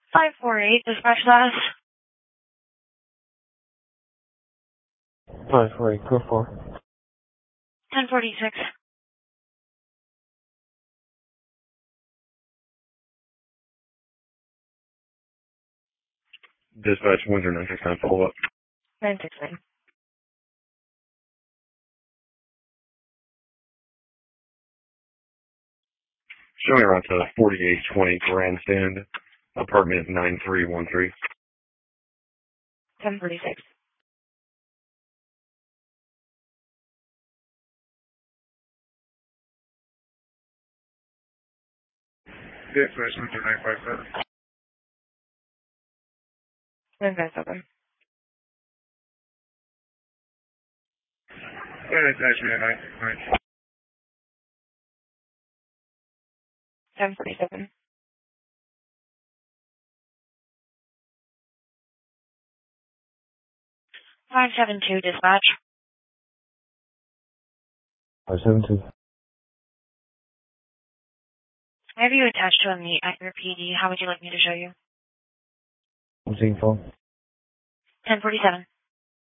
548, dispatch that. 548, go for. 1046. Dispatch Windsor 969, follow up. 969. Showing around to 4820 Grandstand, apartment 9313. 1046. Dispatch Windsor 957. 957. Attachment 969. 1047. 572, dispatch. 572. I have you attached to a meet at your PD. How would you like me to show you? I'm seeing phone. 1047.